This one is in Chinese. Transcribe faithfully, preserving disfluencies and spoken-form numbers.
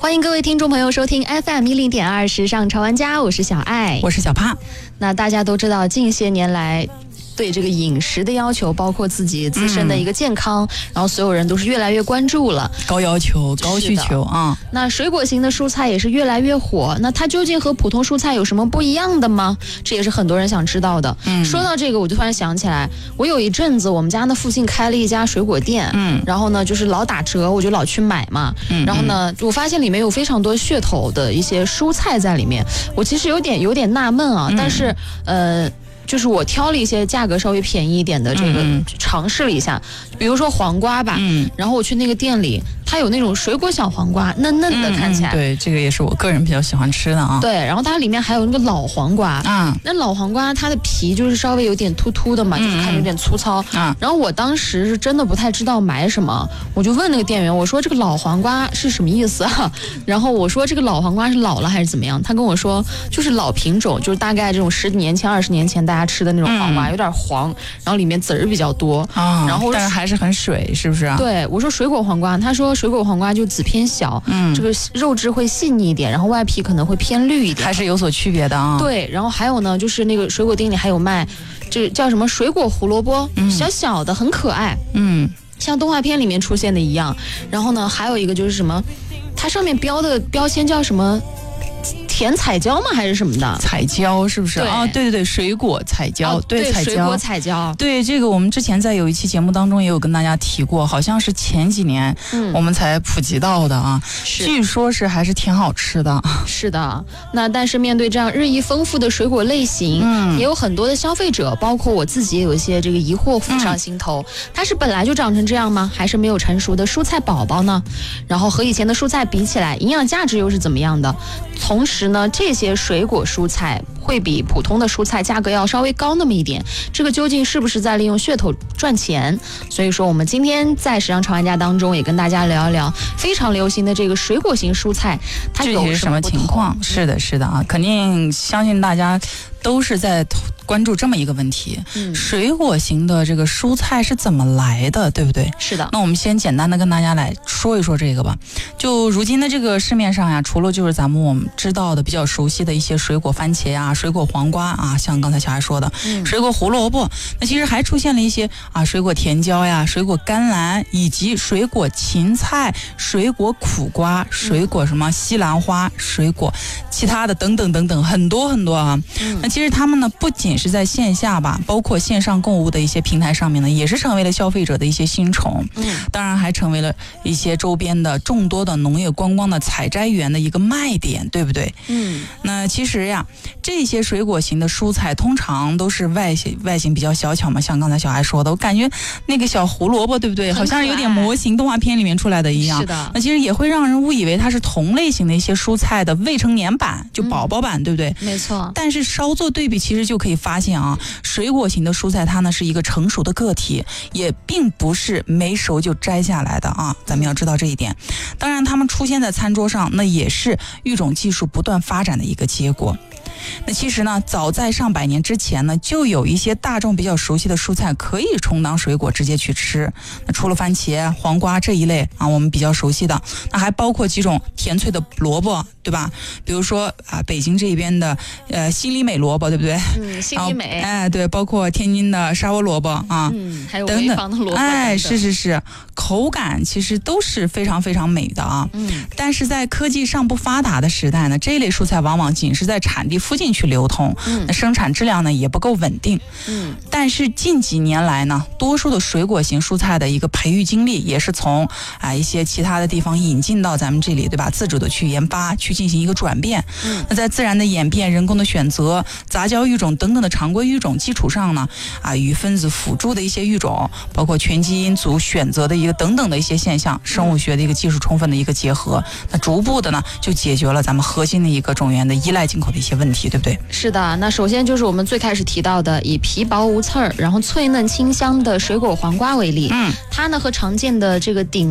欢迎各位听众朋友收听 F M 一零点二时尚潮玩家，我是小爱， 我是小帕。 那大家都知道，近些年来对这个饮食的要求，包括自己自身的一个健康，嗯、然后所有人都是越来越关注了， 高要求、高需求啊。 那水果型的蔬菜也是越来越火，那它究竟和普通蔬菜有什么不一样的吗？这也是很多人想知道的。嗯，说到这个，我就突然想起来，我有一阵子我们家那附近开了一家水果店，嗯，然后呢就是老打折，我就老去买嘛。嗯，然后呢，我发现里面有非常多噱头的一些蔬菜在里面，我其实有点有点纳闷啊，嗯、但是呃。就是我挑了一些价格稍微便宜一点的这个尝试了一下，嗯、比如说黄瓜吧，嗯，然后我去那个店里，它有那种水果小黄瓜，嫩嫩的看起来， 嗯嗯、对，这个也是我个人比较喜欢吃的啊。 对，然后它里面还有那个老黄瓜，啊，那老黄瓜它的皮就是稍微有点突突的嘛，嗯、就是看着有点粗糙，啊，然后我当时是真的不太知道买什么，我就问那个店员，我说这个老黄瓜是什么意思啊？然后我说这个老黄瓜是老了还是怎么样？他跟我说就是老品种，就是大概这种十几年前、二十年前大家吃的那种黄瓜，嗯、有点黄，然后里面籽儿比较多，啊，然后但是还是很水，是不是啊？ 对，我说水果黄瓜，他说水果黄瓜就籽偏小，嗯，这个肉质会细腻一点，然后外皮可能会偏绿一点， 还是有所区别的啊。 对，然后还有呢，就是那个水果店里还有卖，这叫什么水果胡萝卜，嗯、小小的很可爱，嗯，像动画片里面出现的一样。然后呢，还有一个就是什么，它上面标的标签叫什么？甜彩椒吗？还是什么的？ 彩椒是不是啊？对对对，水果彩椒， 哦、对， 彩椒， 水果彩椒。 对，这个我们之前在有一期节目当中也有跟大家提过，好像是前几年我们才普及到的啊。嗯、据说是还是挺好吃的。 是的，那但是面对这样日益丰富的水果类型，嗯，也有很多的消费者，包括我自己也有一些这个疑惑浮上心头：嗯、它是本来就长成这样吗？还是没有成熟的蔬菜宝宝呢？然后和以前的蔬菜比起来，营养价值又是怎么样的？同时呢，这些水果蔬菜会比普通的蔬菜价格要稍微高那么一点，这个究竟是不是在利用噱头赚钱？所以说我们今天在时尚潮玩家当中也跟大家聊一聊非常流行的这个水果型蔬菜，它有什么情况？是的是的啊，肯定相信大家都是在关注这么一个问题，嗯、水果型的这个蔬菜是怎么来的，对不对？ 是的。 那我们先简单的跟大家来说一说这个吧。就如今的这个市面上呀，除了就是咱们我们知道的比较熟悉的一些水果番茄啊、水果黄瓜啊，像刚才小孩说的，嗯、水果胡萝卜，那其实还出现了一些啊水果甜椒呀、水果甘蓝，以及水果芹菜、水果苦瓜、水果什么西兰花、水果其他的等等等等，很多很多啊。嗯、那其实他们呢，不仅是在线下吧，包括线上购物的一些平台上面呢，也是成为了消费者的一些新宠。嗯，当然还成为了一些周边的众多的农业观光的采摘园的一个卖点，对不对？嗯，那其实呀，这些水果型的蔬菜通常都是外形外形比较小巧嘛，像刚才小孩说的，我感觉那个小胡萝卜，对不对？好像有点模型动画片里面出来的一样。 是的。 那其实也会让人误以为它是同类型的一些蔬菜的未成年版，就宝宝版，嗯、对不对？ 没错。 但是稍作对比，其实就可以发现啊，水果型的蔬菜它呢是一个成熟的个体，也并不是没熟就摘下来的啊，咱们要知道这一点。当然它们出现在餐桌上，那也是育种技术不断发展的一个结果。那其实呢，早在上百年之前呢，就有一些大众比较熟悉的蔬菜可以充当水果直接去吃。那除了番茄、黄瓜这一类啊，我们比较熟悉的，那还包括几种甜脆的萝卜，对吧？比如说啊，北京这边的呃心里美萝卜，对不对？ 嗯，心里美。 哎，对，包括天津的沙窝萝卜啊， 嗯，还有潍坊的萝卜， 哎，是是是，口感其实都是非常非常美的啊。嗯，但是在科技尚不发达的时代呢，这一类蔬菜往往仅是在产地附近去流通，嗯，那生产质量呢也不够稳定。嗯，但是近几年来呢，多数的水果型蔬菜的一个培育经历也是从啊一些其他的地方引进到咱们这里，对吧？自主的去研发，去进行一个转变。嗯，那在自然的演变、人工的选择、杂交育种等等的常规育种基础上呢，啊与分子辅助的一些育种，包括全基因组选择的一个等等的一些现象，生物学的一个技术充分的一个结合，那逐步的呢就解决了咱们核心的一个种源的依赖进口的一些问题，对不对？ 是的，那首先就是我们最开始提到的以皮薄无刺儿，然后脆嫩清香的水果黄瓜为例，嗯，它呢和常见的这个顶